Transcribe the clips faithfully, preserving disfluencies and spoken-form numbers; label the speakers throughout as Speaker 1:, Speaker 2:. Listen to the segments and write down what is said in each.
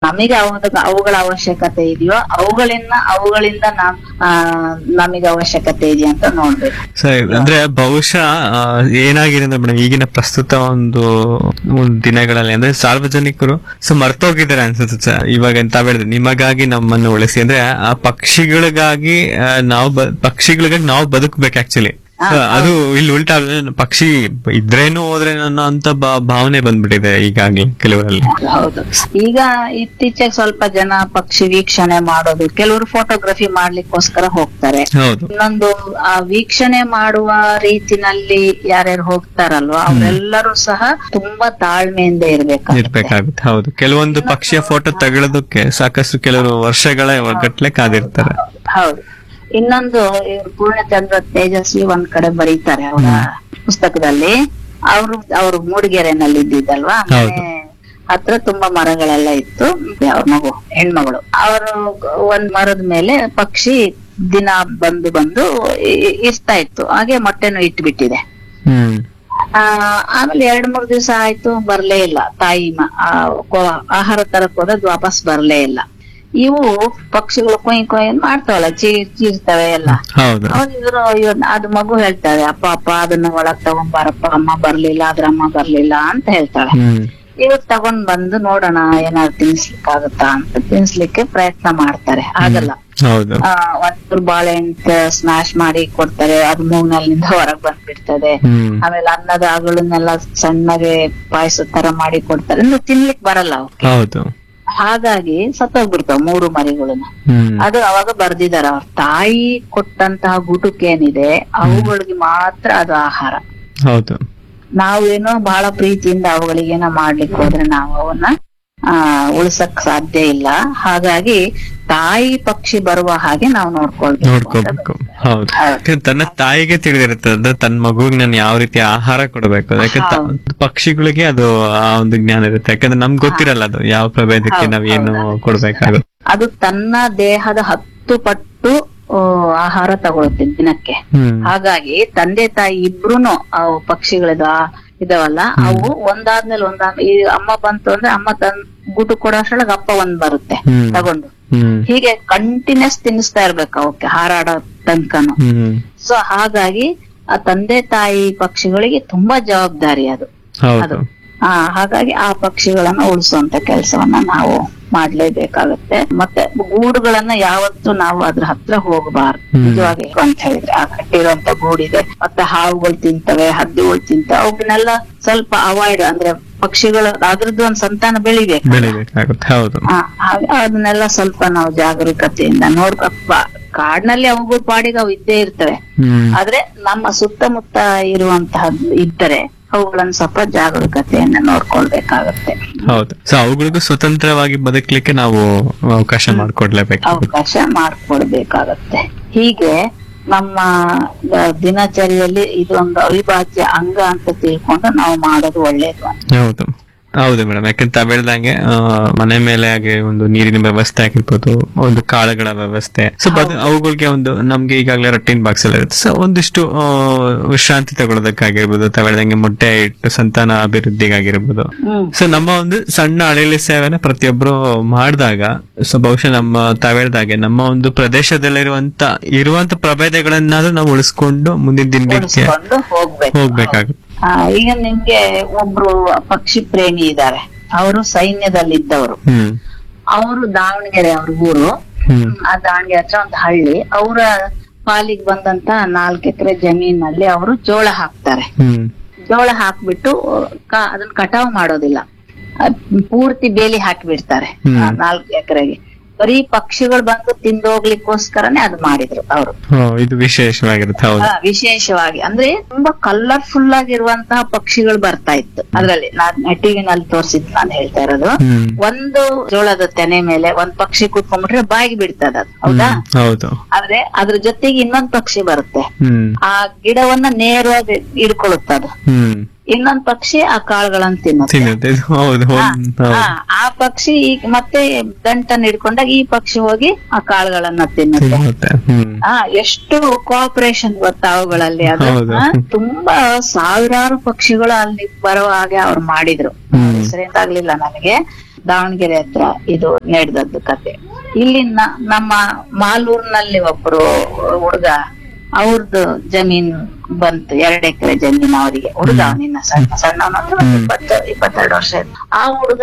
Speaker 1: ನಮಗೆ ಅವಾಗ ಅವುಗಳ ಅವಶ್ಯಕತೆ ಇದೆಯೋ ಅವುಗಳಿಂದ ಅವುಗಳಿಂದ ನಾವ್ ಆ ನಮಗೆ ಅವಶ್ಯಕತೆ ಇದೆಯಾ ಅಂತ ನೋಡ್ಬೇಕು.
Speaker 2: ಸರಿ, ಅಂದ್ರೆ ಬಹುಶಃ ಆ, ಏನಾಗಿದೆ ಅಂದ್ರೆ ಮೇಡಮ್ ಈಗಿನ ಪ್ರಸ್ತುತ ಒಂದು ಒಂದು ದಿನಗಳಲ್ಲಿ ಅಂದ್ರೆ ಸಾರ್ವಜನಿಕರು ಸೊ ಮರ್ತೋಗಿದ್ದಾರೆ ಅನ್ಸುತ್ತೆ ಸರ್. ಇವಾಗ ತಾವ್ ಹೇಳಿದ್ರೆ ನಿಮಗಾಗಿ ನಮ್ಮನ್ನು ಉಳಿಸಿ ಅಂದ್ರೆ ಆ ಪಕ್ಷಿಗಳಿಗಾಗಿ ಆ, ನಾವು ಬ- ಪಕ್ಷಿಗಳಿಗಾಗಿ ನಾವು ಬದುಕಬೇಕು ಆಕ್ಚುಲಿ. ಅದು ಇಲ್ಲಿ ಉಲ್ಟಾ ಪಕ್ಷಿ ಇದ್ರೇನು ಹೋದ್ರೇನು ಅನ್ನೋ ಅಂತ ಬಾ- ಭಾವನೆ ಬಂದ್ಬಿಟ್ಟಿದೆ ಈಗಾಗ್ಲೇ ಕೆಲವರಲ್ಲಿ.
Speaker 1: ಹೌದು, ಈಗ ಇತ್ತೀಚೆಗೆ ಸ್ವಲ್ಪ ಜನ ಪಕ್ಷಿ ವೀಕ್ಷಣೆ ಮಾಡೋದು, ಕೆಲವರು ಫೋಟೋಗ್ರಫಿ ಮಾಡ್ಲಿಕ್ಕೋಸ್ಕರ ಹೋಗ್ತಾರೆ.
Speaker 2: ಹೌದು,
Speaker 1: ಇನ್ನೊಂದು ಆ ವೀಕ್ಷಣೆ ಮಾಡುವ ರೀತಿನಲ್ಲಿ ಯಾರ್ಯಾರು ಹೋಗ್ತಾರಲ್ವಾ ಅವರೆಲ್ಲರೂ ಸಹ ತುಂಬಾ ತಾಳ್ಮೆಯಿಂದ ಇರ್ಬೇಕು
Speaker 2: ಇರ್ಬೇಕಾಗುತ್ತೆ. ಹೌದು, ಕೆಲವೊಂದು ಪಕ್ಷಿಯ ಫೋಟೋ ತಗೊಳ್ಳೋದಕ್ಕೆ ಸಾಕಷ್ಟು ಕೆಲವರು ವರ್ಷಗಳ ಗಟ್ಲೆ ಕಾದಿರ್ತಾರೆ.
Speaker 1: ಹೌದು. ಇನ್ನೊಂದು ಇವ್ರು ಪೂರ್ಣಚಂದ್ರ ತೇಜಸ್ವಿ ಒಂದ್ ಕಡೆ ಬರೀತಾರೆ ಅವರ ಪುಸ್ತಕದಲ್ಲಿ. ಅವರು ಅವರು ಮೂಡಿಗೆರೆನಲ್ಲಿ ಇದ್ದಿದ್ದಲ್ವಾ, ಮನೆ ಹತ್ರ ತುಂಬಾ ಮರಗಳೆಲ್ಲ ಇತ್ತು. ಅವ್ರ ಮಗು ಹೆಣ್ಮಗಳು ಅವರು ಒಂದ್ ಮರದ ಮೇಲೆ ಪಕ್ಷಿ ದಿನ ಬಂದು ಬಂದು ಇ- ಇರ್ತಾ ಇತ್ತು. ಹಾಗೆ ಮೊಟ್ಟೆನು ಇಟ್ಬಿಟ್ಟಿದೆ.
Speaker 2: ಹ್ಮ್
Speaker 1: ಆ ಆಮೇಲೆ ಎರಡ್ ಮೂರ್ ದಿವಸ ಆಯ್ತು, ಬರ್ಲೇ ಇಲ್ಲ ತಾಯಿ. ಮ- ಆ, ಕೊ- ಆಹಾರ ತರಕ್ ಹೋದದ್ ವಾಪಸ್ ಬರ್ಲೇ ಇಲ್ಲ. ಇವು ಪಕ್ಷಿಗಳು ಕೊಯ್ ಕೊಯ್ ಮಾಡ್ತಾವಲ್ಲ, ಚೀರ್ ಚೀರ್ತವೆ ಎಲ್ಲ.
Speaker 2: ಹೌದು,
Speaker 1: ಅವಾಗ ಇವರು ಇವ್ರ ಅದು ಮಗು ಹೇಳ್ತಾಳೆ, ಅಪ್ಪ ಅಪ್ಪ ಅದನ್ನ ಒಳಗ್ ತಗೊಂಬಾರಪ್ಪ, ಅಮ್ಮ ಬರ್ಲಿಲ್ಲ, ಅದ್ರ ಅಮ್ಮ ಬರ್ಲಿಲ್ಲ ಅಂತ ಹೇಳ್ತಾಳೆ.
Speaker 2: ಹ್ಮ್
Speaker 1: ಇವ್ರು ತಗೊಂಡ್ ಬಂದು ನೋಡೋಣ ಏನಾದ್ರು ತಿನ್ಸ್ಲಿಕ್ಕೆ ಆಗುತ್ತಾ ಅಂತ ತಿನ್ಸ್ಲಿಕ್ಕೆ ಪ್ರಯತ್ನ ಮಾಡ್ತಾರೆ. ಆಗಲ್ಲ.
Speaker 2: ಹೌದು,
Speaker 1: ಆ ಒಂಚೂರು ಬಾಳೆಹಣ್ಣು ಸ್ಮ್ಯಾಶ್ ಮಾಡಿ ಕೊಡ್ತಾರೆ, ಅದು ಮೂಗ್ನಲ್ಲಿಂದ ಹೊರಗ್ ಬಂದ್ಬಿಡ್ತದೆ.
Speaker 2: ಹ್ಮ್
Speaker 1: ಆಮೇಲೆ ಅನ್ನದ ಆಗಳನ್ನೆಲ್ಲ ಸಣ್ಣಗೆ ಪಾಯಸ ತರ ಮಾಡಿ ಕೊಡ್ತಾರೆ, ಅಂದ್ರೆ ತಿನ್ಲಿಕ್ ಬರಲ್ಲ ಅವಕ್ಕೆ.
Speaker 2: ಹೌದು,
Speaker 1: ಹಾಗಾಗಿ ಸತ್ತೋಗ್ಬಿಡ್ತಾವ ಮೂರು ಮರಿಗಳನ್ನ.
Speaker 2: ಹ್ಮ್
Speaker 1: ಅದು ಅವಾಗ ಬರ್ದಿದಾರ, ಅವ್ರ ತಾಯಿ ಕೊಟ್ಟಂತಹ ಗುಟುಕೇನಿದೆ ಅವುಗಳಿಗೆ ಮಾತ್ರ ಅದು ಆಹಾರ.
Speaker 2: ಹೌದು,
Speaker 1: ನಾವೇನೋ ಬಹಳ ಪ್ರೀತಿಯಿಂದ ಅವುಗಳಿಗೇನೋ ಮಾಡ್ಲಿಕ್ಕೆ ಹೋದ್ರೆ ನಾವು ಅವನ್ನ ಆ ಉಳ್ಸಕ್ ಸಾಧ್ಯ ಇಲ್ಲ. ಹಾಗಾಗಿ ತಾಯಿ ಪಕ್ಷಿ ಬರುವ ಹಾಗೆ ನಾವು ನೋಡ್ಕೊಳ್ಬೇಕು.
Speaker 2: ನೋಡ್ಕೋಬೇಕು. ಹೌದು, ಯಾಕಂದ್ರೆ ತನ್ನ ತಾಯಿಗೆ ತಿಳಿದಿರುತ್ತೆ ಅಂದ್ರೆ ತನ್ನ ಮಗುವಿಗೆ ನಾನು ಯಾವ ರೀತಿ ಆಹಾರ ಕೊಡಬೇಕು. ಯಾಕಂದ್ರೆ ತ- ಪಕ್ಷಿಗಳಿಗೆ ಅದು ಆ ಒಂದು ಜ್ಞಾನ ಇರುತ್ತೆ. ಯಾಕಂದ್ರೆ ನಮ್ಗೆ ಗೊತ್ತಿರಲ್ಲ ಅದು ಯಾವ ಪ್ರಭೇದಕ್ಕೆ ನಾವ್ ಏನು ಕೊಡ್ಬೇಕಾಗುತ್ತೆ.
Speaker 1: ಅದು ತನ್ನ ದೇಹದ ಹತ್ತು ಪಟ್ಟು ಆ, ಆಹಾರ ತಗೊಳುತ್ತೆ ದಿನಕ್ಕೆ.
Speaker 2: ಹ್ಮ್
Speaker 1: ಹಾಗಾಗಿ ತಂದೆ ತಾಯಿ ಇಬ್ರುನು ಅವು ಪಕ್ಷಿಗಳದ ಇದಾವಲ್ಲ, ಅವು ಒಂದಾದ್ಮೇಲೆ ಒಂದಾದ್ಮೇಲೆ ಈ ಅಮ್ಮ ಬಂತು ಅಂದ್ರೆ ಅಮ್ಮ ತನ್ ಗುಟು ಕೊಡೋಷ್ರೊಳಗೆ ಅಪ್ಪ ಒಂದ್ ಬರುತ್ತೆ
Speaker 2: ಹ್ಮ್
Speaker 1: ತಗೊಂಡು.
Speaker 2: ಹ್ಮ್
Speaker 1: ಹೀಗೆ ಕಂಟಿನ್ಯೂಸ್ ತಿನ್ನಿಸ್ತಾ ಇರ್ಬೇಕು ಅವಕ್ಕೆ ಹಾರಾಡೋ ತನಕನು.
Speaker 2: ಹ್ಮ್
Speaker 1: ಸೊ ಹಾಗಾಗಿ ಆ ತಂದೆ ತಾಯಿ ಪಕ್ಷಿಗಳಿಗೆ ತುಂಬಾ ಜವಾಬ್ದಾರಿ ಅದು.
Speaker 2: ಹೌದು,
Speaker 1: ಆ ಹಾಗಾಗಿ ಆ ಪಕ್ಷಿಗಳನ್ನ ಉಳಿಸುವಂತ ಕೆಲಸವನ್ನ ನಾವು ಮಾಡ್ಲೇಬೇಕಾಗತ್ತೆ. ಮತ್ತೆ ಗೂಡುಗಳನ್ನ ಯಾವತ್ತೂ ನಾವು ಅದ್ರ ಹತ್ರ ಹೋಗಬಾರ್ದು.
Speaker 2: ಹ್ಮ್.
Speaker 1: ನಿಜವಾಗಿ ಅಂತ ಹೇಳಿದ್ರೆ ಆ ಕಟ್ಟಿರುವಂತ ಗೂಡಿದೆ, ಮತ್ತೆ ಹಾವುಗಳು ತಿಂತವೆ, ಹದ್ದಿಗಳು ತಿಂತವೆ, ಅವನ್ನೆಲ್ಲ ಸ್ವಲ್ಪ ಅವಾಯ್ಡ್ ಅಂದ್ರೆ ಪಕ್ಷಿಗಳು ಅದ್ರದ್ದು ಒಂದ್ ಸಂತಾನ ಬೆಳಿಬೇಕು.
Speaker 2: ಬೆಳಿಬೇಕಾಗುತ್ತೆ. ಹೌದು,
Speaker 1: ಆ, ಹಾಗೆ ಅದನ್ನೆಲ್ಲ ಸ್ವಲ್ಪ ನಾವು ಜಾಗರೂಕತೆಯಿಂದ ನೋಡ್ಕಪ್ಪ. ಕಾಡಿನಲ್ಲಿ ಅವುಗಳ ಪಾಡಿಗೆ ಅವು ಇದ್ದೇ ಇರ್ತವೆ.
Speaker 2: ಹ್ಮ್
Speaker 1: ಆದ್ರೆ ನಮ್ಮ ಸುತ್ತಮುತ್ತ ಇರುವಂತಹ ಇದ್ದರೆ ಅವುಗಳನ್ನ ಸ್ವಲ್ಪ ಜಾಗರೂಕತೆಯನ್ನ ನೋಡ್ಕೊಳ್ಬೇಕಾಗತ್ತೆ.
Speaker 2: ಹೌದು. ಸೊ ಅವುಗಳಿಗೂ ಸ್ವತಂತ್ರವಾಗಿ ಬದುಕಲಿಕ್ಕೆ ನಾವು ಅವಕಾಶ ಮಾಡಿಕೊಡ್ಲೇಬೇಕು.
Speaker 1: ಅವಕಾಶ ಮಾಡ್ಕೊಡ್ಬೇಕಾಗತ್ತೆ. ಹೀಗೆ ನಮ್ಮ ಆ, ದಿನಚರಿಯಲ್ಲಿ ಇದೊಂದು ಅವಿಭಾಜ್ಯ ಅಂಗ ಅಂತ ತಿಳ್ಕೊಂಡು ನಾವು ಮಾಡೋದು ಒಳ್ಳೇದು ಅಂತ.
Speaker 2: ಹೌದು, ಹೌದು ಮೇಡಮ್. ಯಾಕಂತ ತಾವ್ ಹೇಳ್ದಂಗೆ ಆ, ಮನೆ ಮೇಲೆ ಹಾಗೆ ಒಂದು ನೀರಿನ ವ್ಯವಸ್ಥೆ ಆಗಿರ್ಬೋದು, ಒಂದು ಕಾಳುಗಳ ವ್ಯವಸ್ಥೆ. ಸೊ ಅವುಗಳಿಗೆ ಒಂದು ನಮ್ಗೆ ಈಗಾಗಲೇ ರೊಟ್ಟಿನ ಬಾಕ್ಸ್ ಎಲ್ಲ ಇರುತ್ತೆ. ಸೊ ಒಂದಿಷ್ಟು ಆ, ವಿಶ್ರಾಂತಿ ತಗೊಳ್ಳೋದಕ್ಕಾಗಿರ್ಬೋದು, ತಾವ್ ಹೇಳ್ದಂಗೆ ಮೊಟ್ಟೆ ಇಟ್ಟು ಸಂತಾನ ಅಭಿವೃದ್ಧಿಗಾಗಿರ್ಬೋದು.
Speaker 1: ಹ್ಮ್
Speaker 2: ಸೊ ನಮ್ಮ ಒಂದು ಸಣ್ಣ ಅಳಿಲಿ ಸೇವೆನ ಪ್ರತಿಯೊಬ್ರು ಮಾಡಿದಾಗ ಸೊ ಬಹುಶಃ ನಮ್ಮ ತಾವ್ ಹೇಳ್ದಾಗೆ ನಮ್ಮ ಒಂದು ಪ್ರದೇಶದಲ್ಲಿರುವಂತ ಇರುವಂತ ಪ್ರಭೇದಗಳನ್ನಾದ್ರೂ ನಾವು ಉಳಿಸ್ಕೊಂಡು ಮುಂದಿನ ದಿನಕ್ಕೆ
Speaker 1: ಉಳಿಸ್ಕೊಂಡು ಹೋಗ್ಬೇಕು.
Speaker 2: ಹೋಗ್ಬೇಕಾಗುತ್ತೆ.
Speaker 1: ಆ, ಈಗ ನಿಮ್ಗೆ ಒಬ್ರು ಪಕ್ಷಿ ಪ್ರೇಮಿ ಇದ್ದಾರೆ, ಅವರು ಸೈನ್ಯದಲ್ಲಿದ್ದವರು.
Speaker 2: ಹ್ಮ್
Speaker 1: ಅವರು ದಾವಣಗೆರೆ ಅವ್ರ ಊರು.
Speaker 2: ಹ್ಮ್
Speaker 1: ಆ ದಾವಣಗೆರೆ ಹತ್ರ ಒಂದು ಹಳ್ಳಿ. ಅವರ ಪಾಲಿಗೆ ಬಂದಂತ ನಾಲ್ಕು ಎಕರೆ ಜಮೀನಲ್ಲಿ ಅವರು ಜೋಳ ಹಾಕ್ತಾರೆ.
Speaker 2: ಹ್ಮ್
Speaker 1: ಜೋಳ ಹಾಕ್ಬಿಟ್ಟು ಕ- ಅದನ್ನ ಕಟಾವ್ ಮಾಡೋದಿಲ್ಲ, ಅದ್ ಪೂರ್ತಿ ಬೇಲಿ ಹಾಕಿಬಿಡ್ತಾರೆ
Speaker 2: ಹ್ಮ್.
Speaker 1: ನಾಲ್ಕು ಎಕರೆಗೆ. ಬರೀ ಪಕ್ಷಿಗಳು ಬಂದು ತಿಂದೋಗ್ಲಿಕ್ಕೋಸ್ಕರನೇ ಅದು ಮಾಡಿದ್ರು ಅವರು.
Speaker 2: ಓ, ಇದು ವಿಶೇಷವಾಗಿರುತ್ತೆ. ಹೌದು,
Speaker 1: ವಿಶೇಷವಾಗಿ ಅಂದ್ರೆ ತುಂಬಾ ಕಲರ್ಫುಲ್ ಆಗಿರುವಂತಹ ಪಕ್ಷಿಗಳು ಬರ್ತಾ ಇತ್ತು ಅದ್ರಲ್ಲಿ. ನಾನ್ ಟಿವಿನಲ್ಲಿ ತೋರಿಸಿದ್ ನಾನು ಹೇಳ್ತಾ ಇರೋದು.
Speaker 2: ಹ್ಮ್
Speaker 1: ಒಂದು ಜೋಳದ ತೆನೆ ಮೇಲೆ ಒಂದ್ ಪಕ್ಷಿ ಕೂತ್ಕೊಂಡ್ಬಿಟ್ರೆ ಬಾಯಿಗೆ ಬಿಡ್ತದ ಅದು, ಹೌದಾ?
Speaker 2: ಹ್ಮ್, ಹೌದು.
Speaker 1: ಆದ್ರೆ ಅದ್ರ ಜೊತೆಗೆ ಇನ್ನೊಂದ್ ಪಕ್ಷಿ ಬರುತ್ತೆ,
Speaker 2: ಹ್ಮ್
Speaker 1: ಆ ಗಿಡವನ್ನ ನೇರವಾಗಿ ಹಿಡ್ಕೊಳ್ಳುತ್ತದು.
Speaker 2: ಹ್ಮ್
Speaker 1: ಇನ್ನೊಂದ್ ಪಕ್ಷಿ ಆ ಕಾಳುಗಳನ್ನ ತಿನ್ನುತ್ತೆ.
Speaker 2: ತಿನ್ನುತ್ತೆ. ಹೌದು
Speaker 1: ಹಾ,
Speaker 2: ಹೌದು
Speaker 1: ಹಾ, ಆ ಪಕ್ಷಿ ಈಗ ಮತ್ತೆ ಗಂಟನ್ನ ಹಿಡ್ಕೊಂಡಾಗ ಈ ಪಕ್ಷಿ ಹೋಗಿ ಆ ಕಾಳುಗಳನ್ನ ತಿನ್ನುತ್ತೆ.
Speaker 2: ತಿನ್ನುತ್ತೆ. ಹ್ಮ್
Speaker 1: ಹಾ, ಎಷ್ಟು ಕೋಆಪರೇಷನ್ ಗೊತ್ತಾ ಅವುಗಳಲ್ಲಿ. ಅದು
Speaker 2: ಹೌದು.
Speaker 1: ಹಾ, ತುಂಬಾ ಸಾವಿರಾರು ಪಕ್ಷಿಗಳು ಅಲ್ಲಿ ಬರುವ ಹಾಗೆ ಅವ್ರು ಮಾಡಿದ್ರು.
Speaker 2: ಹ್ಮ್.
Speaker 1: ಹೆಸರೇಂತಾಗ್ಲಿಲ್ಲ ನನಗೆ. ದಾವಣಗೆರೆ ಹತ್ರ ಇದು ನಡೆದದ್ದು ಕತೆ. ಇಲ್ಲಿ ನ- ನಮ್ಮ ಮಾಲೂರ್ನಲ್ಲಿ ಒಬ್ರು ಹುಡುಗ, ಅವ್ರದ್ದು ಜಮೀನ್ ಬಂತು, ಎರಡ್ ಎಕರೆ ಜಮೀನ್ ಅವರಿಗೆ. ಹುಡುಗ ನಿನ್ನ ಸಣ್ಣ ಸಣ್ಣವನಂದ್ರೆ ಒಂದ್ ಇಪ್ಪತ್ತು ಇಪ್ಪತ್ತೆರಡು ವರ್ಷ ಇತ್ತು. ಆ ಹುಡುಗ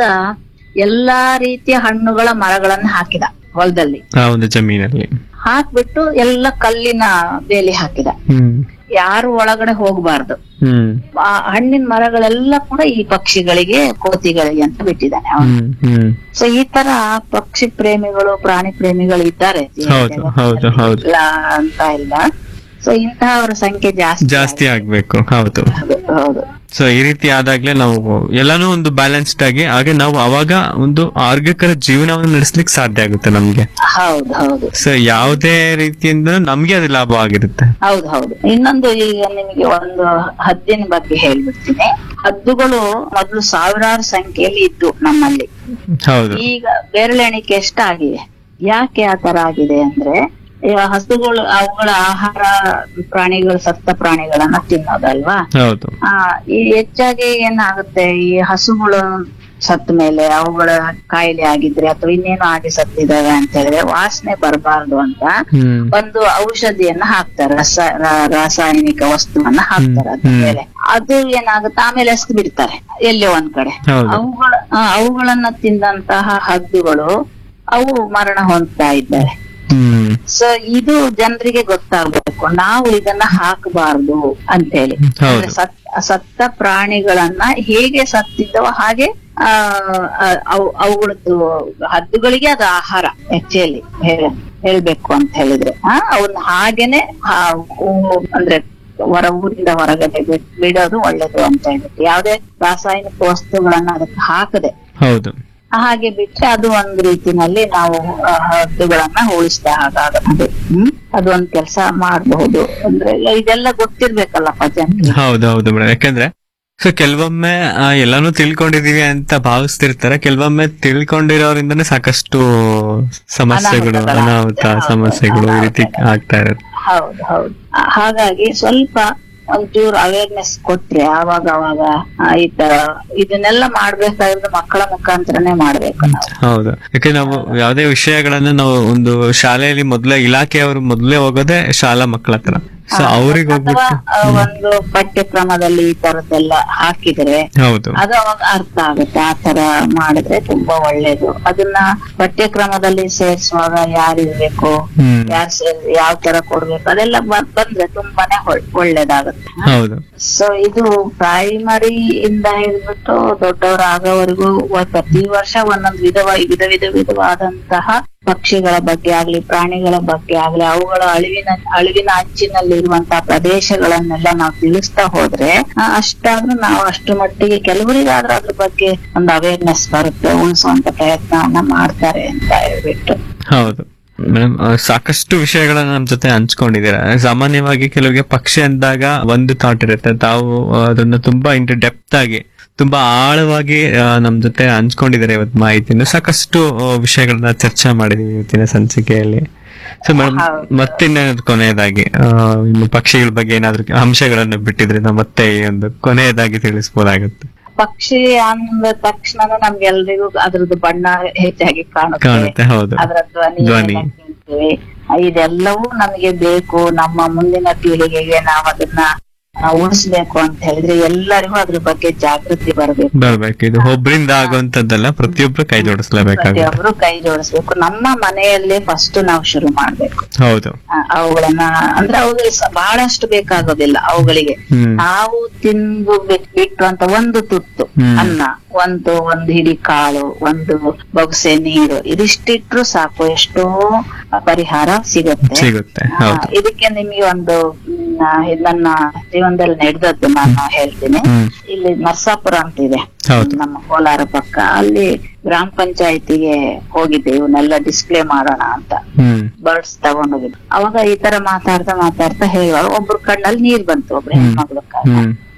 Speaker 1: ಎಲ್ಲಾ ರೀತಿಯ ಹಣ್ಣುಗಳ ಮರಗಳನ್ನ ಹಾಕಿದ ಹೊಲದಲ್ಲಿ.
Speaker 2: ಆ ಒಂದು ಜಮೀನಲ್ಲಿ
Speaker 1: ಹಾಕ್ಬಿಟ್ಟು ಎಲ್ಲ ಕಲ್ಲಿನ ಬೇಲಿ ಹಾಕಿದ.
Speaker 2: ಹ್ಮ್
Speaker 1: ಯಾರು ಒಳಗಡೆ ಹೋಗ್ಬಾರ್ದು.
Speaker 2: ಹ್ಮ್
Speaker 1: ಆ ಹಣ್ಣಿನ ಮರಗಳೆಲ್ಲ ಕೂಡ ಈ ಪಕ್ಷಿಗಳಿಗೆ, ಕೋತಿಗಳಿಗೆ ಅಂತ ಬಿಟ್ಟಿದ್ದಾನೆ ಅವನು.
Speaker 2: ಹ್ಮ್ ಹ್ಮ್
Speaker 1: ಸೊ ಈ ತರ ಪಕ್ಷಿ ಪ್ರೇಮಿಗಳು, ಪ್ರಾಣಿ ಪ್ರೇಮಿಗಳು ಇದ್ದಾರೆ
Speaker 2: ಹೌದು ಹೌದು ಹೌದು
Speaker 1: ಇಲ್ಲ ಅಂತ ಇಲ್ಲ. ಸೊ ಇಂತಹವರ ಸಂಖ್ಯೆ ಜಾಸ್ತಿ
Speaker 2: ಜಾಸ್ತಿ ಆಗ್ಬೇಕು. ಹೌದು.
Speaker 1: ಆಗಿದೆ. ಹೌದು.
Speaker 2: ಸೊ ಈ ರೀತಿ ಆದಾಗ್ಲೇ ನಾವು ಎಲ್ಲಾನು ಒಂದು ಬ್ಯಾಲೆನ್ಸ್ಡ್ ಆಗಿ, ಹಾಗೆ ನಾವು ಅವಾಗ ಒಂದು ಆರೋಗ್ಯಕರ ಜೀವನವನ್ನು ನಡೆಸ್ಲಿಕ್ಕೆ ಸಾಧ್ಯ ಆಗುತ್ತೆ ನಮ್ಗೆ.
Speaker 1: ಹೌದು ಹೌದು
Speaker 2: ಸೊ ಯಾವುದೇ ರೀತಿಯಿಂದ ನಮ್ಗೆ ಅದು ಲಾಭ ಆಗಿರುತ್ತೆ.
Speaker 1: ಹೌದು ಹೌದು ಇನ್ನೊಂದು, ಈಗ ನಿಮಗೆ ಒಂದು ಹದ್ದಿನ ಬಗ್ಗೆ ಹೇಳ್ಬಿಡ್ತೀನಿ. ಹದ್ದುಗಳು ಮೊದಲು ಸಾವಿರಾರು ಸಂಖ್ಯೆಯಲ್ಲಿ ಇದ್ದು ನಮ್ಮಲ್ಲಿ.
Speaker 2: ಹೌದು.
Speaker 1: ಈಗ ಬೆರಳೆಣಿಕೆ ಎಷ್ಟಾಗಿವೆ. ಯಾಕೆ ಆ ತರ ಆಗಿದೆ ಅಂದ್ರೆ, ಈ ಹಸುಗಳು ಅವುಗಳ ಆಹಾರ ಪ್ರಾಣಿಗಳು, ಸತ್ತ ಪ್ರಾಣಿಗಳನ್ನ ತಿನ್ನೋದಲ್ವಾ.
Speaker 2: ಹೌದು.
Speaker 1: ಆ ಈ ಹೆಚ್ಚಾಗಿ ಏನಾಗುತ್ತೆ, ಈ ಹಸುಗಳು ಸತ್ತ ಮೇಲೆ ಅವುಗಳ ಕಾಯಿಲೆ ಆಗಿದ್ರೆ ಅಥವಾ ಇನ್ನೇನು ಆಗಿ ಸತ್ತಿದಾವೆ ಅಂತ ಹೇಳಿದ್ರೆ ವಾಸನೆ ಬರಬಾರ್ದು ಅಂತ
Speaker 2: ಹ್ಮ್
Speaker 1: ಒಂದು ಔಷಧಿಯನ್ನ ಹಾಕ್ತಾರೆ, ರಸ ರ- ರಾಸಾಯನಿಕ ವಸ್ತುವನ್ನ ಹಾಕ್ತಾರೆ ಅದ್ರ
Speaker 2: ಹ್ಮ್.
Speaker 1: ಮೇಲೆ. ಅದು ಏನಾಗುತ್ತೆ, ಆಮೇಲೆ ಎಸ್ದು ಬಿಡ್ತಾರೆ ಎಲ್ಲೋ ಒಂದ್ ಕಡೆ.
Speaker 2: ಹೌದು.
Speaker 1: ಅವುಗಳ ಆ, ಅವುಗಳನ್ನ ತಿಂದಂತಹ ಹದ್ದುಗಳು ಅವು ಮರಣ ಹೊಂದ್ತಾ ಇದ್ದಾರೆ.
Speaker 2: ಹ್ಮ್
Speaker 1: ಸೊ ಇದು ಜನರಿಗೆ ಗೊತ್ತಾಗ್ಬೇಕು, ನಾವು ಇದನ್ನ ಹಾಕಬಾರ್ದು ಅಂತೇಳಿ.
Speaker 2: ಹೌದು.
Speaker 1: ಅಂದ್ರೆ ಸತ್- ಸತ್ತ ಪ್ರಾಣಿಗಳನ್ನ ಹೇಗೆ ಸತ್ತಿದ್ದವ ಹಾಗೆ ಆ ಆ- ಅವು ಅವುಗಳದ್ದು ಹದ್ದುಗಳಿಗೆ ಅದು ಆಹಾರ ಆಕ್ಚುಲಿ ಹೇಳ್ಬೇಕು ಅಂತ ಹೇಳಿದ್ರೆ. ಆ ಅವನ್ನ ಹಾಗೇನೆ ಆ, ಊ- ಅಂದ್ರೆ ಹೊರ ಊರಿಂದ ಹೊರಗಡೆ ಬಿಡ್- ಬಿಡೋದು ಒಳ್ಳೇದು ಅಂತ ಹೇಳ್ಬಿಟ್ಟು, ಯಾವ್ದೇ ರಾಸಾಯನಿಕ ವಸ್ತುಗಳನ್ನ ಅದಕ್ಕೆ ಹಾಕದೆ
Speaker 2: ಹೌದು.
Speaker 1: ಹಾಗೆ ಬಿಟ್ರೆ ಅದು ಒಂದ್ ರೀತಿನಲ್ಲಿ ನಾವು ಆ, ಹದ್ದುಗಳನ್ನ ಉಳಿಸಿದ ಹಾಗಾಗುತ್ತೆ. ಹ್ಮ್ ಅದು ಒಂದ್ ಕೆಲ್ಸ ಮಾಡಬಹುದು. ಅಂದ್ರೆ ಇದೆಲ್ಲ ಗೊತ್ತಿರ್ಬೇಕಲ್ಲಪ್ಪ ಜನರಿಗೆ.
Speaker 2: ಹೌದು ಹೌದು ಮೇಡಮ್. ಯಾಕಂದ್ರೆ ಸೊ ಕೆಲವೊಮ್ಮೆ ಆ, ಎಲ್ಲಾನು ತಿಳ್ಕೊಂಡಿದೀವಿ ಅಂತ ಭಾವಿಸ್ತಿರ್ತಾರೆ. ಕೆಲವೊಮ್ಮೆ ತಿಳ್ಕೊಂಡಿರೋರಿಂದನೇ ಸಾಕಷ್ಟು ಸಮಸ್ಯೆಗಳು,
Speaker 1: ಅನಾಹುತಗಳು
Speaker 2: ಅನಾಹುತ
Speaker 1: ಆಗ್ತದೆ.
Speaker 2: ಸಮಸ್ಯೆಗಳು ಈ ರೀತಿ ಆಗ್ತಾ ಇರುತ್ತೆ.
Speaker 1: ಹೌದು ಹೌದು ಹಾಗಾಗಿ ಸ್ವಲ್ಪ ಒಂಚೂರು ಅವೇರ್ನೆಸ್ ಕೊಟ್ರೆ ಆವಾಗ ಅವಾಗ ಆ, ಈ ತರ ಇದನ್ನೆಲ್ಲ ಮಾಡ್ಬೇಕಾದ್ರೆ ಮಕ್ಕಳ ಮುಖಾಂತರನೇ ಮಾಡ್ಬೇಕು ನಾವು.
Speaker 2: ಹೌದು. ಯಾಕೆ ನಾವು ಯಾವುದೇ ವಿಷಯಗಳನ್ನ ನಾವು ಒಂದು ಶಾಲೆಯಲ್ಲಿ ಮೊದ್ಲೇ ಇಲಾಖೆಯವರು ಮೊದ್ಲೇ ಹೋಗೋದೇ ಶಾಲಾ ಮಕ್ಕಳ ಹತ್ರ. ಸೊ ಅವ್ರಿಗೆ
Speaker 1: ಅಥವಾ
Speaker 2: ಹೋಗ್ಬಿಟ್ಟು
Speaker 1: ಆ, ಒಂದು ಪಠ್ಯಕ್ರಮದಲ್ಲಿ ಈ ತರದ್ದೆಲ್ಲ ಹಾಕಿದ್ರೆ
Speaker 2: ಹೌದು
Speaker 1: ಅದು ಅವಾಗ ಅರ್ಥ ಆಗುತ್ತೆ. ಆ ತರ ಮಾಡಿದ್ರೆ ತುಂಬಾ ಒಳ್ಳೇದು. ಅದನ್ನ ಪಠ್ಯಕ್ರಮದಲ್ಲಿ ಸೇರಿಸುವಾಗ ಯಾರು ಇರ್ಬೇಕು,
Speaker 2: ಹ್ಮ್
Speaker 1: ಯಾರು ಸೇರ್ ಯಾವ ತರ ಕೊಡ್ಬೇಕು, ಅದೆಲ್ಲ ಬ- ಬಂದ್ರೆ ತುಂಬಾನೇ ಒಳ್- ಒಳ್ಳೇದಾಗುತ್ತೆ.
Speaker 2: ಹೌದು.
Speaker 1: ಸೊ ಇದು ಪ್ರೈಮರಿ ಇಂದ ಹಿಡಿದ್ಬಿಟ್ಟು ದೊಡ್ಡವರಾಗೋವರೆಗೂ ಪ್ರತಿ ವರ್ಷ ಒಂದೊಂದು ವಿಧವ ವಿಧ ವಿಧ ವಿಧವಾದಂತಹ ಪಕ್ಷಿಗಳ ಬಗ್ಗೆ ಆಗ್ಲಿ, ಪ್ರಾಣಿಗಳ ಬಗ್ಗೆ ಆಗ್ಲಿ, ಅವುಗಳ ಅಳಿವಿನ ಅಳಿವಿನ ಅಂಚಿನಲ್ಲಿರುವಂತಹ ಪ್ರದೇಶಗಳನ್ನೆಲ್ಲ ನಾವು ತಿಳಿಸ್ತಾ ಹೋದ್ರೆ ಆ, ಅಷ್ಟಾದ್ರೂ ನಾವು ಅಷ್ಟು ಮಟ್ಟಿಗೆ ಕೆಲವರಿಗಾದ್ರೂ ಅದ್ರ ಬಗ್ಗೆ ಒಂದು ಅವೇರ್ನೆಸ್ ಬರುತ್ತೆ, ಉಳಿಸುವಂತ ಪ್ರಯತ್ನವನ್ನ ಮಾಡ್ತಾರೆ ಅಂತ ಹೇಳ್ಬಿಟ್ಟು.
Speaker 2: ಹೌದು ಮೇಡಮ್, ಸಾಕಷ್ಟು ವಿಷಯಗಳನ್ನ ನಮ್ ಜೊತೆ ಹಂಚ್ಕೊಂಡಿದ್ದೀರಾ. ಸಾಮಾನ್ಯವಾಗಿ ಕೆಲವರಿಗೆ ಪಕ್ಷಿ ಅಂದಾಗ ಒಂದು ಥಾಟ್ ಇರುತ್ತೆ, ತಾವು ಆ, ಅದನ್ನ ತುಂಬಾ ಇಂಟು ಡೆಪ್ತ್ ಆಗಿ ತುಂಬಾ ಆಳವಾಗಿ ಆ, ನಮ್ ಜೊತೆ ಹಂಚ್ಕೊಂಡಿದ್ದಾರೆ ಇವತ್ತು ಮಾಹಿತಿನ. ಸಾಕಷ್ಟು ಆ, ವಿಷಯಗಳನ್ನ ಚರ್ಚೆ ಮಾಡಿದೀವಿ ಇವತ್ತಿನ ಸಂಚಿಕೆಯಲ್ಲಿ. ಸೊ ಮೇಡಮ್,
Speaker 1: ಹೌದು.
Speaker 2: ಮತ್ತಿನ್ನೇನಾದ್ರು ಕೊನೆಯದಾಗಿ ಆ, ಇನ್ನು ಪಕ್ಷಿಗಳ ಬಗ್ಗೆ ಏನಾದ್ರು ಅಂಶಗಳನ್ನು ಬಿಟ್ಟಿದ್ರೆ ನಾವು ಮತ್ತೆ ಈ ಒಂದು ಕೊನೆಯದಾಗಿ ತಿಳಿಸ್ಬೋದಾಗುತ್ತೆ.
Speaker 1: ಪಕ್ಷಿ ಅಂದ ತಕ್ಷಣ ನಮ್ಗೆಲ್ರಿಗೂ ಅದ್ರದ್ದು ಬಣ್ಣ ಹೆಚ್ಚಾಗಿ ಕಾಣುತ್ತೆ,
Speaker 2: ಕಾಣುತ್ತೆ. ಹೌದು.
Speaker 1: ಅದರ ಧ್ವನಿ
Speaker 2: ಧ್ವನಿ.
Speaker 1: ಎಲ್ಲ ಕೇಳ್ತೀವಿ. ಇದೆಲ್ಲವೂ ನಮಗೆ ಬೇಕು. ನಮ್ಮ ಮುಂದಿನ ಪೀಳಿಗೆಗೆ ನಾವು ಅದನ್ನ ಆ, ಉಳಿಸ್ಬೇಕು ಅಂತ ಹೇಳಿದ್ರೆ ಎಲ್ಲರಿಗೂ ಅದ್ರ ಬಗ್ಗೆ ಜಾಗೃತಿ ಬರಬೇಕು.
Speaker 2: ಬರ್ಬೇಕು. ಇದು ಒಬ್ರಿಂದ ಆಗುವಂತದ್ದಲ್ಲ, ಪ್ರತಿಯೊಬ್ರು ಕೈ ಜೋಡಿಸ್ಲೇಬೇಕಾಗುತ್ತೆ.
Speaker 1: ಪ್ರತಿಯೊಬ್ರು ಕೈ ಜೋಡಿಸ್ಬೇಕು. ನಮ್ಮ ಮನೆಯಲ್ಲೇ ಫಸ್ಟ್ ನಾವು ಶುರು ಮಾಡ್ಬೇಕು.
Speaker 2: ಹೌದು.
Speaker 1: ಆ, ಅವುಗಳನ್ನ ಅಂದ್ರೆ ಅವುಗಳಿಗೆ ಸ- ಬಹಳಷ್ಟು ಬೇಕಾಗೋದಿಲ್ಲ ಅವುಗಳಿಗೆ.
Speaker 2: ಹ್ಮ್
Speaker 1: ನಾವು ತಿಂದು ಬಿಟ್- ಬಿಟ್ಟು ಅಂತ ಒಂದು ತುತ್ತು
Speaker 2: ಹ್ಮ್.
Speaker 1: ಅನ್ನ, ಒಂದು ಒಂದು ಹಿಡಿ ಕಾಳು, ಒಂದು ಬೊಗಸೆ ನೀರು, ಇದಿಷ್ಟಿಟ್ರು ಸಾಕು, ಎಷ್ಟೋ ಪರಿಹಾರ ಸಿಗುತ್ತೆ.
Speaker 2: ಸಿಗುತ್ತೆ.
Speaker 1: ಆ,
Speaker 2: ಹೌದು.
Speaker 1: ಇದಕ್ಕೆ ನಿಮಗೆ ಒಂದು ಮ್, ಇದು ನನ್ನ ಜೀವನದಲ್ಲಿ ನಡೆದದ್ದು ನಾನು ಹೇಳ್ತೀನಿ.
Speaker 2: ಹ್ಮ್
Speaker 1: ಇಲ್ಲಿ ನರ್ಸಾಪುರ ಅಂತ ಇದೆ
Speaker 2: ಹೌದು.
Speaker 1: ನಮ್ಮ ಕೋಲಾರ ಪಕ್ಕ. ಅಲ್ಲಿ ಗ್ರಾಮ ಪಂಚಾಯತಿಗೆ ಹೋಗಿದ್ದೆ ಇವನ್ನೆಲ್ಲ ಡಿಸ್ಪ್ಲೇ ಮಾಡೋಣ ಅಂತ.
Speaker 2: ಹ್ಮ್
Speaker 1: ಬರ್ಡ್ಸ್ ತಗೊಂಡೋಗಿದ್ದು. ಅವಾಗ ಈ ತರ ಮಾತಾಡ್ತಾ ಮಾತಾಡ್ತಾ ಹೇಳುವಾಗ ಒಬ್ರು ಕಣ್ಣಲ್ಲಿ ನೀರ್ ಬಂತು, ಒಬ್ರು
Speaker 2: ಹ್ಮ್.
Speaker 1: ಹೆಣ್ಮಕ್ಳು ಕಣ್ಣ.
Speaker 2: ಹ್ಮ್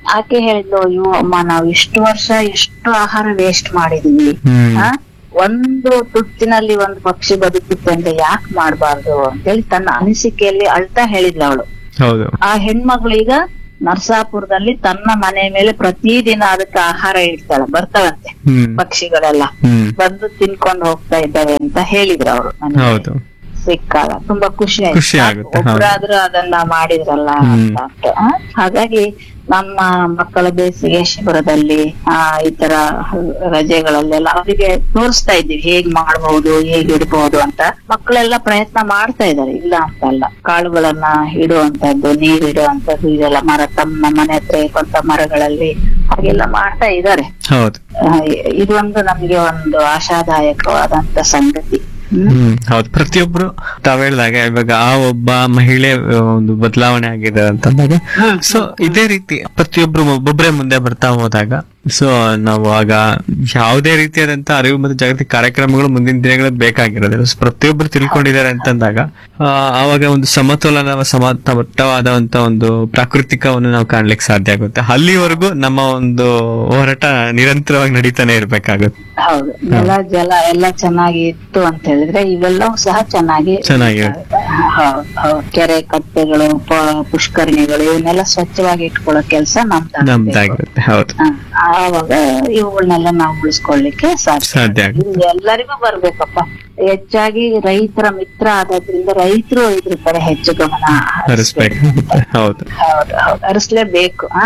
Speaker 1: ಆಕೆ ಹೇಳಿದ್ಲು, ಅಯ್ಯೋ ಅಮ್ಮ, ನಾವು ಇಷ್ಟು ವರ್ಷ ಎಷ್ಟು ಆಹಾರ ವೇಸ್ಟ್ ಮಾಡಿದೀವಿ,
Speaker 2: ಹ್ಮ್
Speaker 1: ಆ ಒಂದು ತುತ್ತಿನಲ್ಲಿ ಒಂದು ಪಕ್ಷಿ ಬದುಕುತ್ತೆ ಅಂತ ಯಾಕೆ ಮಾಡ್ಬಾರ್ದು ಅಂತೇಳಿ ತನ್ನ ಅನಿಸಿಕೆಯಲ್ಲಿ ಅಳ್ತಾ ಹೇಳಿದ್ಲು ಅವಳು.
Speaker 2: ಹೌದು.
Speaker 1: ಆ ಹೆಣ್ಮಗಳು ಈಗ ನರಸಾಪುರದಲ್ಲಿ ತನ್ನ ಮನೆ ಮೇಲೆ ಪ್ರತಿದಿನ ಅದಕ್ಕೆ ಆಹಾರ ಇಡ್ತಾಳೆ, ಬರ್ತಾವಂತೆ
Speaker 2: ಹ್ಮ್
Speaker 1: ಪಕ್ಷಿಗಳೆಲ್ಲ
Speaker 2: ಹ್ಮ್
Speaker 1: ಬಂದು ತಿನ್ಕೊಂಡು ಹೋಗ್ತಾ ಇದ್ದಾವೆ ಅಂತ ಹೇಳಿದ್ರು ಅವರು.
Speaker 2: ಹೌದು.
Speaker 1: ಸಿಕ್ಕಾಗ ತುಂಬಾ ಖುಷಿ
Speaker 2: ಖುಷಿ
Speaker 1: ಆಯ್ತು,
Speaker 2: ಆಗುತ್ತೆ.
Speaker 1: ಒಬ್ರಾದ್ರೂ ಅದನ್ನ ಮಾಡಿದ್ರಲ್ಲ
Speaker 2: ಹ್ಮ್.
Speaker 1: ಅಂತ. ಆ, ಹಾಗಾಗಿ ನಮ್ಮ ಮಕ್ಕಳ ಬೇಸಿಗೆ ಶಿಬಿರದಲ್ಲಿ ಆ ಈ ತರ ರಜೆಗಳಲ್ಲೆಲ್ಲ ಅವರಿಗೆ ತೋರಿಸ್ತಾ ಇದ್ದೀವಿ ಹೇಗ್ ಮಾಡ್ಬಹುದು, ಹೇಗ್ ಇಡ್ಬಹುದು ಅಂತ. ಮಕ್ಕಳೆಲ್ಲ ಪ್ರಯತ್ನ ಮಾಡ್ತಾ ಇದ್ದಾರೆ, ಇಲ್ಲ ಅಂತಲ್ಲ. ಕಾಳುಗಳನ್ನ ಇಡುವಂತದ್ದು, ನೀರ್ ಇಡುವಂತದ್ದು, ಇದೆಲ್ಲ ಮರ ತಮ್ಮ ಮನೆ ಹತ್ರ ಇರುವಂತ ಮರಗಳಲ್ಲಿ ಹಾಗೆಲ್ಲ ಮಾಡ್ತಾ ಇದ್ದಾರೆ.
Speaker 2: ಹೌದು.
Speaker 1: ಇದೊಂದು ನಮ್ಗೆ ಒಂದು ಆಶಾದಾಯಕವಾದಂತ ಸಂಗತಿ.
Speaker 2: ಹ್ಮ್ ಹೌದು. ಪ್ರತಿಯೊಬ್ರು ತಾವ್ ಹೇಳ್ದಾಗ ಇವಾಗ ಆ ಒಬ್ಬ ಮಹಿಳೆ ಒಂದು ಬದಲಾವಣೆ ಆಗಿದೆ ಅಂತಂದಾಗ, ಸೊ ಇದೇ ರೀತಿ ಪ್ರತಿಯೊಬ್ರು ಒಬ್ಬೊಬ್ರೆ ಮುಂದೆ ಬರ್ತಾ ಹೋದಾಗ, ಸೊ ನಾವು ಆಗ ಯಾವುದೇ ರೀತಿಯಾದಂತ ಅರಿವು ಮತ್ತು ಜಾಗೃತಿ ಕಾರ್ಯಕ್ರಮಗಳು ಮುಂದಿನ ದಿನಗಳಲ್ಲಿ ಬೇಕಾಗಿರೋದಿಲ್ಲ. ಸೊ ಪ್ರತಿಯೊಬ್ರು ತಿಳ್ಕೊಂಡಿದ್ದಾರೆ ಅಂತಂದಾಗ ಆ ಆವಾಗ ಒಂದು ಸಮತೋಲನ ಸಮತಟ್ಟವಾದಂತ ಒಂದು ಪ್ರಾಕೃತಿಕವನ್ನು ನಾವು ಕಾಣ್ಲಿಕ್ಕೆ ಸಾಧ್ಯ ಆಗುತ್ತೆ. ಅಲ್ಲಿವರೆಗೂ ನಮ್ಮ ಒಂದು ಹೋರಾಟ ನಿರಂತರವಾಗಿ ನಡೀತಾನೆ ಇರ್ಬೇಕಾಗುತ್ತೆ.
Speaker 1: ಹೌದು. ನೆಲ ಜಲ ಎಲ್ಲ ಚೆನ್ನಾಗಿ ಇತ್ತು ಅಂತ ಹೇಳಿದ್ರೆ ಇವೆಲ್ಲವೂ ಸಹ ಚೆನ್ನಾಗಿ
Speaker 2: ಚೆನ್ನಾಗಿರುತ್ತೆ.
Speaker 1: ಹೌದು ಹೌದು. ಕೆರೆ ಕಟ್ಟೆಗಳು, ಪ- ಪುಷ್ಕರಣಿಗಳು ಇವನ್ನೆಲ್ಲ ಸ್ವಚ್ಛವಾಗಿ ಇಟ್ಕೊಳ್ಳೋ ಕೆಲಸ ನಮ್ದು.
Speaker 2: ನಮ್ದಾಗಿರುತ್ತೆ. ಹೌದು.
Speaker 1: ಆವಾಗ ಇವುಗಳನ್ನೆಲ್ಲ ನಾವು ಉಳಿಸ್ಕೊಳ್ಳಿಕ್ಕೆ ಸಾಧ್ಯ.
Speaker 2: ಸಾಧ್ಯ ಆಗುತ್ತೆ.
Speaker 1: ಇದು ಎಲ್ಲರಿಗೂ ಬರ್ಬೇಕಪ್ಪ. ಹೆಚ್ಚಾಗಿ ರೈತರ ಮಿತ್ರ ಆಗೋದ್ರಿಂದ ರೈತರು ಇದ್ರ ಕಡೆ ಹೆಚ್ಚು ಗಮನ
Speaker 2: ಹರಿಸ್ಬೇಕಾಗುತ್ತೆ. ಹೌದು.
Speaker 1: ಹೌದು ಹೌದು ಹರಿಸ್ಲೇಬೇಕು. ಆ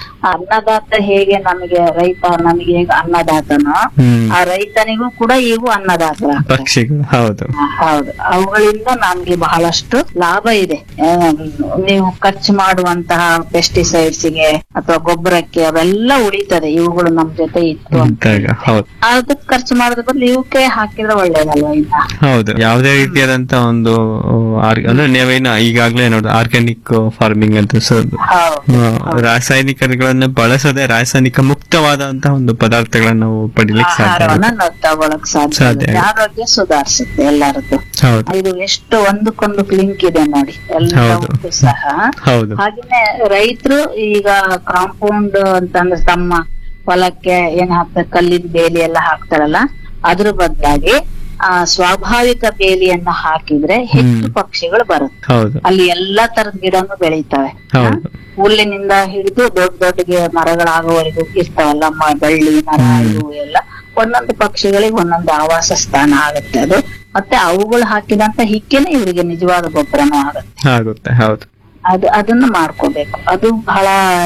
Speaker 1: ಅನ್ನದಾತ ಹೇಗೆ ನಮಗೆ ರೈತ ನಮಗೆ ಹೇಗೆ ಅನ್ನದಾತನೋ,
Speaker 2: ಹ್ಮ್
Speaker 1: ಆ ರೈತನಿಗೂ ಕೂಡ ಇವು ಅನ್ನದಾತ
Speaker 2: ಪಕ್ಷಿಗಳು. ಹೌದು.
Speaker 1: ಹೌದು. ಅವುಗಳಿಂದ ನಮ್ಗೆ ಬಹಳಷ್ಟು ಲಾಭ ಇದೆ. ಆ, ನೀವು ಖರ್ಚು ಮಾಡುವಂತಹ ಪೆಸ್ಟಿಸೈಡ್ಸ್ ಗೆ ಅಥವಾ ಗೊಬ್ಬರಕ್ಕೆ ಅವೆಲ್ಲ ಉಳಿತದೆ, ಇವುಗಳು ನಮ್ ಜೊತೆ ಇತ್ತು ಅಂತ.
Speaker 2: ಅಂತಾಗ ಹೌದು.
Speaker 1: ಅದಕ್ಕೆ ಖರ್ಚು ಮಾಡೋದ್ರ ಬದಲು ಇವಕ್ಕೆ ಹಾಕಿದ್ರೆ ಒಳ್ಳೇದಲ್ವಾ? ಇನ್ನ
Speaker 2: ಹೌದು. ಯಾವುದೇ ರೀತಿಯಾದಂತ ಒಂದು ಆರ್- ಅಂದ್ರೆ ನೀವೇನು ಈಗಾಗ್ಲೇ ನೋಡಿ ಆರ್ಗ್ಯಾನಿಕ್ ಫಾರ್ಮಿಂಗ್ ಅಂತ, ಸೊ
Speaker 1: ಹೌದು
Speaker 2: ರಾಸಾಯನಿಕಗಳನ್ನ ಬಳಸದೆ ರಾಸಾಯನಿಕ ಮುಕ್ತವಾದಂತಹ ಒಂದು ಪದಾರ್ಥಗಳನ್ನ ನಾವು ಪಡಿಲಿಕ್ಕೆ ಸಾಧ್ಯ
Speaker 1: ಆಹಾರವನ್ನ
Speaker 2: ಆಗುತ್ತೆ.
Speaker 1: ನಾವು ತಗೊಳಕ್ ಸಾಧ್ಯ
Speaker 2: ಸಾಧ್ಯ
Speaker 1: ಆಗುತ್ತೆ. ಆರೋಗ್ಯ ಸುಧಾರಿಸುತ್ತೆ ಎಲ್ಲರದ್ದು.
Speaker 2: ಹೌದು.
Speaker 1: ಇದು ಎಷ್ಟು ಒಂದಕ್ಕೊಂದು ಲಿಂಕ್ ಇದೆ ನೋಡಿ ಎಲ್ಲವಕ್ಕೂ ಸಹ.
Speaker 2: ಹೌದು.
Speaker 1: ಹಾಗೇನೆ ರೈತರು ಈಗ ಕಾಂಪೌಂಡ್ ಅಂತಂದ್ರೆ ತಮ್ಮ ಹೊಲಕ್ಕೆ ಏನ್ ಹಾಕ್ತಾರೆ, ಕಲ್ಲಿನ ಬೇಲಿ ಎಲ್ಲ ಹಾಕ್ತಾರಲ್ಲ, ಅದ್ರ ಬದಲಾಗಿ ಆ ಸ್ವಾಭಾವಿಕ ಬೇಲಿಯನ್ನ ಹಾಕಿದ್ರೆ ಹೆಚ್ಚು ಪಕ್ಷಿಗಳು ಬರುತ್ತೆ.
Speaker 2: ಹೌದು.
Speaker 1: ಅಲ್ಲಿ ಎಲ್ಲಾ ತರದ ಗಿಡನು ಬೆಳೀತವೆ.
Speaker 2: ಹೌದು.
Speaker 1: ಹುಲ್ಲಿನಿಂದ ಹಿಡಿದು ದೊಡ್ಡ ದೊಡ್ಡ ಗಿ- ಮರಗಳಾಗುವವರೆಗೂ ಇರ್ತಾವಲ್ಲ, ಮ- ಬಳ್ಳಿ ಮರ ಇವು ಎಲ್ಲ ಒಂದೊಂದು ಪಕ್ಷಿಗಳಿಗೆ ಒಂದೊಂದು ಆವಾಸ ಸ್ಥಾನ ಆಗುತ್ತೆ ಅದು. ಮತ್ತೆ ಅವುಗಳು ಹಾಕಿದಂತ ಹಿಕ್ಕೆನೆ ಇವರಿಗೆ ನಿಜವಾದ ಗೊಬ್ಬರನೂ ಆಗುತ್ತೆ.
Speaker 2: ಆಗುತ್ತೆ. ಹೌದು.
Speaker 1: ಅದು ಅದನ್ನ ಮಾಡ್ಕೋಬೇಕು. ಅದು ಬಹಳ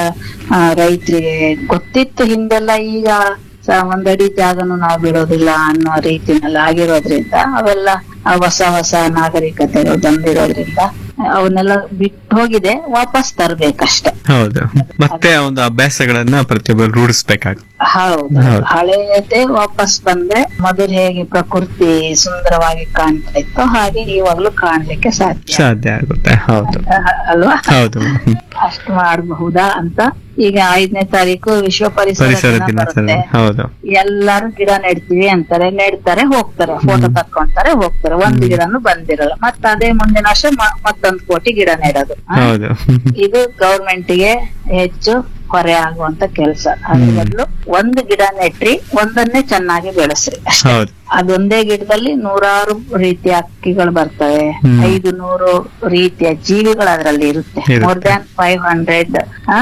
Speaker 1: ಆ, ರೈತರಿಗೆ ಗೊತ್ತಿತ್ತು ಹಿಂದೆಲ್ಲ. ಈಗ ಸ- ಒಂದಡಿ ಜಾಗನು ನಾವು ಬಿಡೋದಿಲ್ಲ ಅನ್ನೋ ರೀತಿನಲ್ಲಿ ಆಗಿರೋದ್ರಿಂದ ಅವೆಲ್ಲ ಆ ಹೊಸ ಹೊಸ ನಾಗರಿಕತೆಗಳು ಬಂದಿರೋದ್ರಿಂದ ಅವನ್ನೆಲ್ಲ ಬಿಟ್ಟು ಹೋಗಿದೆ, ವಾಪಸ್ ತರ್ಬೇಕಷ್ಟೆ.
Speaker 2: ಹೌದು. ಮತ್ತೆ ಆ ಒಂದು ಅಭ್ಯಾಸಗಳನ್ನ ಪ್ರತಿಯೊಬ್ಬರು ರೂಢಿಸ್ಬೇಕಾಗುತ್ತೆ.
Speaker 1: ಹೌದು. ಹಳೆಯದೇ ವಾಪಸ್ ಬಂದ್ರೆ ಮೊದಲು ಹೇಗೆ ಪ್ರಕೃತಿ ಸುಂದರವಾಗಿ ಕಾಣ್ತಾ ಇತ್ತು ಹಾಗೆ ಇವಾಗ್ಲೂ ಕಾಣ್ಲಿಕ್ಕೆ ಸಾಧ್ಯ
Speaker 2: ಸಾಧ್ಯ ಆಗುತ್ತೆ. ಹೌದು.
Speaker 1: ಅ- ಅಲ್ವಾ?
Speaker 2: ಹೌದು.
Speaker 1: ಅಷ್ಟು ಮಾಡಬಹುದಾ ಅಂತ. ಈಗ ಐದನೇ ತಾರೀಕು ವಿಶ್ವ ಪರಿಸರ
Speaker 2: ಪರಿಸರ
Speaker 1: ದಿನ
Speaker 2: ದಿನಾಚರಣೆ.
Speaker 1: ಬರುತ್ತೆ.
Speaker 2: ಹೌದು.
Speaker 1: ಎಲ್ಲಾರು ಗಿಡ ನೆಡ್ತೀವಿ ಅಂತಾರೆ, ನೆಡ್ತಾರೆ, ಹೋಗ್ತಾರೆ, ಫೋಟೋ ತಕ್ಕೊಂತಾರೆ, ಹೋಗ್ತಾರೆ. ಒಂದು ಗಿಡನು ಬಂದಿರಲ್ಲ. ಮತ್ತ ಅದೇ ಮುಂದಿನ ವರ್ಷ ಮ- ಮತ್ತೊಂದು ಕೋಟಿ ಗಿಡ ನೆಡೋದು. ಆ?
Speaker 2: ಹೌದು.
Speaker 1: ಇದು ಗವರ್ಮೆಂಟ್ ಗೆ ಹೆಚ್ಚು ಹೊರೆ ಆಗುವಂತ ಕೆಲಸ. ಅದ್ರ ಬದಲು ಒಂದು ಗಿಡ ನೆಟ್ರಿ, ಒಂದನ್ನೇ ಚೆನ್ನಾಗಿ ಬೆಳೆಸ್ರಿ ಅಷ್ಟೇ.
Speaker 2: ಹೌದು.
Speaker 1: ಅದೊಂದೇ ಗಿಡದಲ್ಲಿ ನೂರಾರು ರೀತಿಯ ಹಕ್ಕಿಗಳು ಬರ್ತವೆ,
Speaker 2: ಹ್ಮ್.
Speaker 1: ಐದು ನೂರು ರೀತಿಯ ಜೀವಿಗಳು ಅದರಲ್ಲಿ ಇರುತ್ತೆ.
Speaker 2: ಇರುತ್ತೆ.
Speaker 1: ಮೋರ್ ದ್ಯಾನ್ ಫೈವ್ ಹಂಡ್ರೆಡ್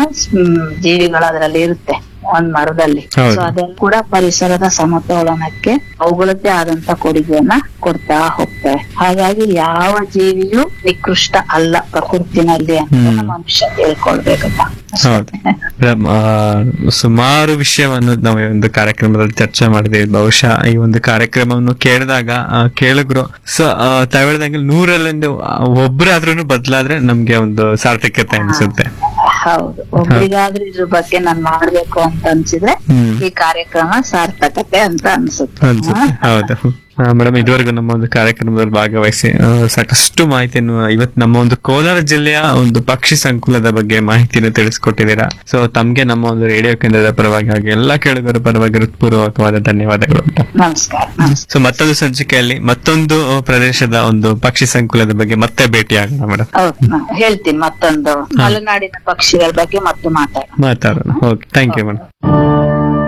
Speaker 1: ಜೀವಿಗಳು ಅದರಲ್ಲಿ ಇರುತ್ತೆ ಒಂದ್ ಮರದಲ್ಲಿ.
Speaker 2: ಹೌದು.
Speaker 1: ಸೊ ಅದೆಲ್ಲ ಕೂಡ ಪರಿಸರದ ಸಮತೋಲನಕ್ಕೆ ಅವುಗಳದ್ದೇ ಆದಂತ ಕೊಡುಗೆಯನ್ನ ಕೊಡ್ತಾ ಹೋಗ್ತವೆ. ಹಾಗಾಗಿ ಯಾವ ಜೀವಿಯೂ ನಿಕೃಷ್ಟ ಅಲ್ಲ ಪ್ರಕೃತಿನಲ್ಲಿ ಅಂತ
Speaker 2: ಹ್ಮ್.
Speaker 1: ಮನುಷ್ಯ ತಿಳ್ಕೊಳ್ಬೇಕಪ್ಪ.
Speaker 2: ಹೌದು. ಮೇಡಮ್, ಆ, ಸುಮಾರು ವಿಷಯವನ್ನು ನಾವು ಈ ಒಂದು ಕಾರ್ಯಕ್ರಮದಲ್ಲಿ ಚರ್ಚೆ ಮಾಡಿದ್ದೀವಿ. ಬಹುಶಃ ಈ ಒಂದು ಕಾರ್ಯಕ್ರಮವನ್ನು ಕೇಳಿದಾಗ ಆ, ಕೇಳಿದ್ರು ಸೊ ತಾವ್ ಹೇಳ್ದಂಗೆ ನೂರಲ್ಲಿಂದ ಒಬ್ಬರಾದ್ರೂ ಬದಲಾದ್ರೆ ನಮ್ಗೆ ಒಂದು ಸಾರ್ಥಕ್ಯತೆ ಅನ್ಸುತ್ತೆ.
Speaker 1: ಹೌದು. ಒಬ್ರಿಗಾದ್ರೂ ಇದ್ರ ಬಗ್ಗೆ ನಾನ್ ಮಾಡ್ಬೇಕು ಅಂತ ಅನ್ಸಿದ್ರೆ
Speaker 2: ಹ್ಮ್
Speaker 1: ಈ ಕಾರ್ಯಕ್ರಮ ಸಾರ್ಥಕತೆ ಅಂತ ಅನ್ಸುತ್ತೆ.
Speaker 2: ಅನ್ಸುತ್ತೆ. ಹೌದು. ಮೇಡಮ್ ಇದುವರೆಗೂ ನಮ್ಮ ಒಂದು ಕಾರ್ಯಕ್ರಮದಲ್ಲಿ ಭಾಗವಹಿಸಿ ಆ, ಸಾಕಷ್ಟು ಮಾಹಿತಿಯನ್ನು ಇವತ್ತು ನಮ್ಮ ಒಂದು ಕೋಲಾರ ಜಿಲ್ಲೆಯ ಒಂದು ಪಕ್ಷಿ ಸಂಕುಲದ ಬಗ್ಗೆ ಮಾಹಿತಿಯನ್ನು ತಿಳಿಸ್ಕೊಟ್ಟಿದ್ದೀರಾ. ಸೊ ತಮ್ಗೆ ನಮ್ಮ ಒಂದು ರೇಡಿಯೋ ಕೇಂದ್ರದ ಪರವಾಗಿ ಹಾಗೆ ಎಲ್ಲಾ ಕೇಳುಗರ ಪರವಾಗಿ ಹೃತ್ಪೂರ್ವಕವಾದ ಧನ್ಯವಾದಗಳು.
Speaker 1: ನಮಸ್ಕಾರ. ನಮಸ್ಕಾರ.
Speaker 2: ಸೊ ಮತ್ತೊಂದು ಸಂಚಿಕೆಯಲ್ಲಿ ಮತ್ತೊಂದು ಪ್ರದೇಶದ ಒಂದು ಪಕ್ಷಿ ಸಂಕುಲದ ಬಗ್ಗೆ ಮತ್ತೆ ಭೇಟಿ ಆಗೋಣ ಮೇಡಮ್.
Speaker 1: ಹೌದು, ನಾನ್ ಹೇಳ್ತೀನಿ ಮತ್ತೊಂದು ಮಲೆನಾಡಿನ ಪಕ್ಷಿಗಳ ಬಗ್ಗೆ ಮತ್ತೆ ಮಾತಾಡೋಣ.
Speaker 2: ಮಾತಾಡೋಣ. Okay, thank you madam.